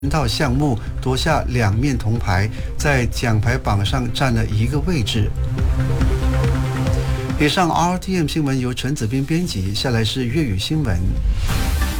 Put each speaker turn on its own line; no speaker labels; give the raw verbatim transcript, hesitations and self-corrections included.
套项目夺下两面铜牌，在奖牌榜上占了一个位置。以上 R T M 新闻由陈子斌编辑，下来是粤语新闻。